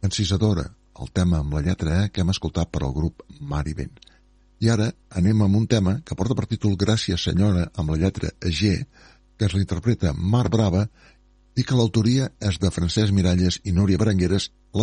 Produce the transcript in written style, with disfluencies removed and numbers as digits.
Encisadora, el tema amb la lletra E que hem escoltat per al grup Mar i Vent. I ara anem amb un tema que porta per títol Gràcies senyora amb la lletra G, que es l'interpreta Mar Brava i que l'autoria és de Francesc Miralles i Núria Berengueres,